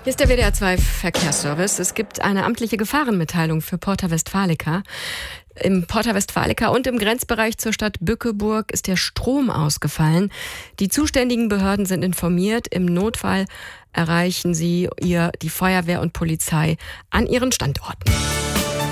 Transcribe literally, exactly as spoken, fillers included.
Hier ist der W D R zwei Verkehrsservice. Es gibt eine amtliche Gefahrenmitteilung für Porta Westfalica. Im Porta Westfalica und im Grenzbereich zur Stadt Bückeburg ist der Strom ausgefallen. Die zuständigen Behörden sind informiert. Im Notfall erreichen Sie ihr die Feuerwehr und Polizei an ihren Standorten.